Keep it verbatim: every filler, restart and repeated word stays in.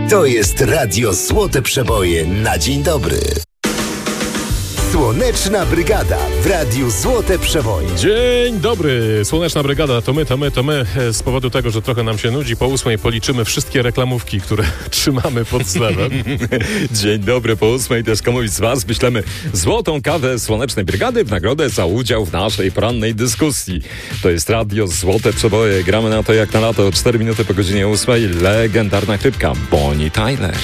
To jest Radio Złote Przeboje na dzień dobry. Słoneczna Brygada w Radiu Złote Przeboje. Dzień dobry, Słoneczna Brygada, to my, to my, to my. Z powodu tego, że trochę nam się nudzi, po ósmej policzymy wszystkie reklamówki, które trzymamy pod zlewem. Dzień dobry, po ósmej też komuś z was wyślemy złotą kawę Słonecznej Brygady w nagrodę za udział w naszej porannej dyskusji. To jest Radio Złote Przeboje. Gramy na to jak na lato, cztery minuty po godzinie ósmej. Legendarna chrypka Bonnie Tyler.